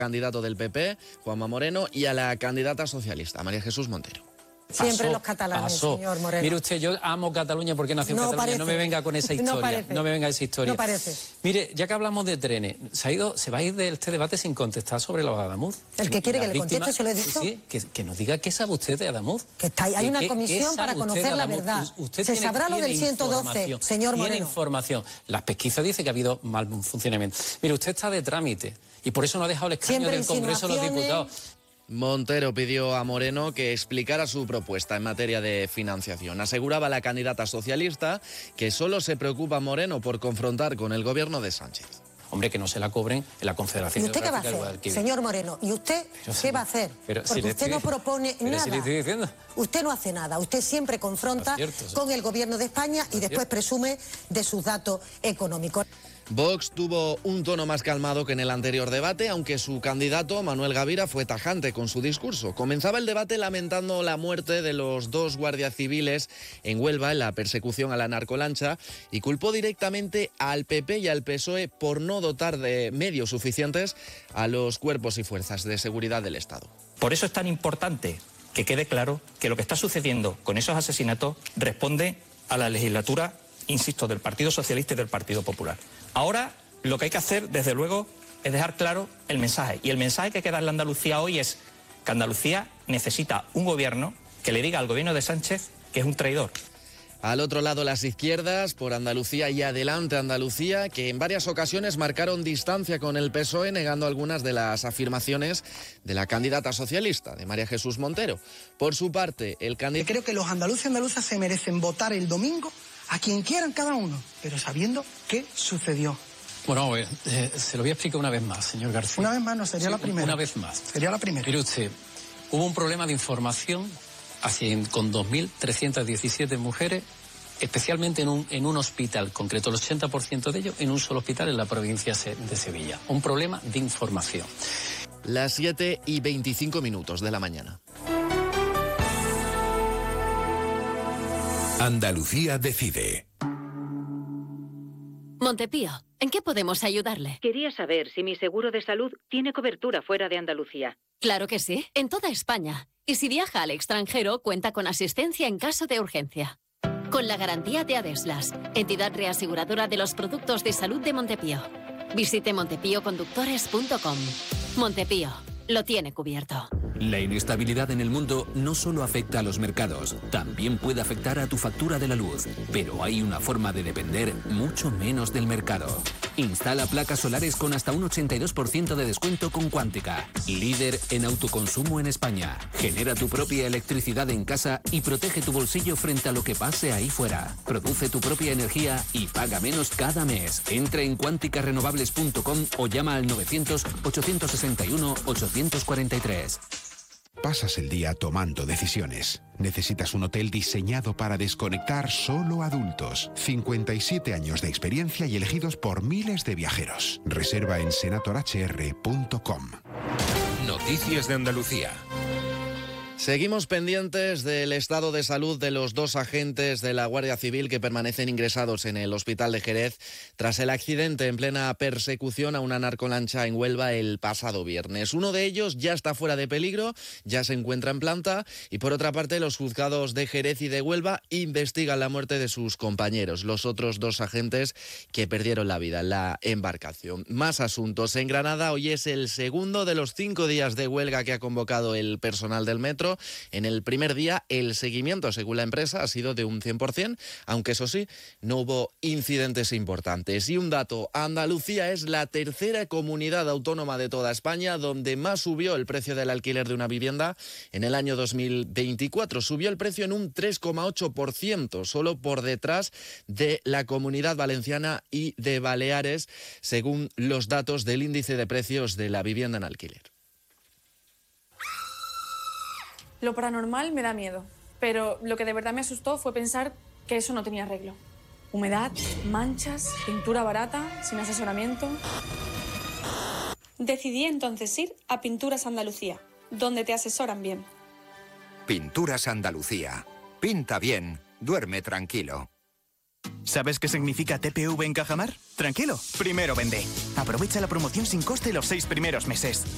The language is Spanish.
candidato del PP, Juanma Moreno, y a la candidata socialista, María Jesús Montero. Siempre los catalanes, señor Moreno. Mire usted, yo amo Cataluña porque nació en Cataluña. Parece. No me venga con esa historia. No me venga esa historia. No parece. Mire, ya que hablamos de trenes, se va a ir de este debate sin contestar sobre los Adamuz. El que quiere que le conteste, se lo he dicho. Sí, que nos diga qué sabe usted de Adamuz. Que hay una comisión para conocer la verdad. Se sabrá lo del 112, señor Moreno. Tiene información. Las pesquisas dicen que ha habido mal funcionamiento. Mire, usted está de trámite y por eso no ha dejado el escaño del Congreso de los Diputados. Montero pidió a Moreno que explicara su propuesta en materia de financiación. Aseguraba la candidata socialista que solo se preocupa Moreno por confrontar con el gobierno de Sánchez. Hombre, que no se la cobren en la Confederación. ¿Y usted qué va a hacer, señor Moreno? ¿Y usted qué va a hacer? Porque usted no propone nada. Si le estoy diciendo. Usted no hace nada. Usted siempre confronta con el gobierno de España y después presume de sus datos económicos. Vox tuvo un tono más calmado que en el anterior debate, aunque su candidato, Manuel Gavira, fue tajante con su discurso. Comenzaba el debate lamentando la muerte de los 2 guardias civiles en Huelva en la persecución a la narcolancha y culpó directamente al PP y al PSOE por no dotar de medios suficientes a los cuerpos y fuerzas de seguridad del Estado. Por eso es tan importante que quede claro que lo que está sucediendo con esos asesinatos responde a la legislatura, insisto, del Partido Socialista y del Partido Popular. Ahora lo que hay que hacer, desde luego, es dejar claro el mensaje. Y el mensaje que hay que darle a Andalucía hoy es que Andalucía necesita un gobierno que le diga al gobierno de Sánchez que es un traidor. Al otro lado, las izquierdas, por Andalucía y Adelante Andalucía, que en varias ocasiones marcaron distancia con el PSOE, negando algunas de las afirmaciones de la candidata socialista, de María Jesús Montero. Por su parte, el candidato... Creo que los andaluces y andaluzas se merecen votar el domingo a quien quieran cada uno, pero sabiendo qué sucedió. Bueno, se lo voy a explicar una vez más, señor García. Una vez más, no sería la primera. Una vez más. Sería la primera. Mire usted, hubo un problema de información con 2.317 mujeres, especialmente en un hospital, concreto el 80% de ellos, en un solo hospital en la provincia de Sevilla. Un problema de información. Las 7:25 de la mañana. Andalucía decide. Montepío, ¿en qué podemos ayudarle? Quería saber si mi seguro de salud tiene cobertura fuera de Andalucía. Claro que sí, en toda España. Y si viaja al extranjero, cuenta con asistencia en caso de urgencia. Con la garantía de Adeslas, entidad reaseguradora de los productos de salud de Montepío. Visite montepíoconductores.com. Montepío, lo tiene cubierto. La inestabilidad en el mundo no solo afecta a los mercados, también puede afectar a tu factura de la luz. Pero hay una forma de depender mucho menos del mercado. Instala placas solares con hasta un 82% de descuento con Cuántica, líder en autoconsumo en España. Genera tu propia electricidad en casa y protege tu bolsillo frente a lo que pase ahí fuera. Produce tu propia energía y paga menos cada mes. Entra en cuanticarenovables.com o llama al 900-861-843. Pasas el día tomando decisiones. Necesitas un hotel diseñado para desconectar solo adultos. 57 años de experiencia y elegidos por miles de viajeros. Reserva en senatorhr.com. Noticias de Andalucía. Seguimos pendientes del estado de salud de los 2 agentes de la Guardia Civil que permanecen ingresados en el hospital de Jerez tras el accidente en plena persecución a una narcolancha en Huelva el pasado viernes. Uno de ellos ya está fuera de peligro, ya se encuentra en planta y por otra parte los juzgados de Jerez y de Huelva investigan la muerte de sus compañeros, los otros 2 agentes que perdieron la vida en la embarcación. Más asuntos. En Granada hoy es el segundo de los 5 días de huelga que ha convocado el personal del metro. En el primer día, el seguimiento, según la empresa, ha sido de un 100%, aunque eso sí, no hubo incidentes importantes. Y un dato, Andalucía es la tercera comunidad autónoma de toda España donde más subió el precio del alquiler de una vivienda en el año 2024. Subió el precio en un 3,8%, solo por detrás de la Comunidad Valenciana y de Baleares, según los datos del índice de precios de la vivienda en alquiler. Lo paranormal me da miedo, pero lo que de verdad me asustó fue pensar que eso no tenía arreglo. Humedad, manchas, pintura barata, sin asesoramiento. Decidí entonces ir a Pinturas Andalucía, donde te asesoran bien. Pinturas Andalucía. Pinta bien, duerme tranquilo. ¿Sabes qué significa TPV en Cajamar? Tranquilo, primero vende. Aprovecha la promoción sin coste los 6 primeros meses.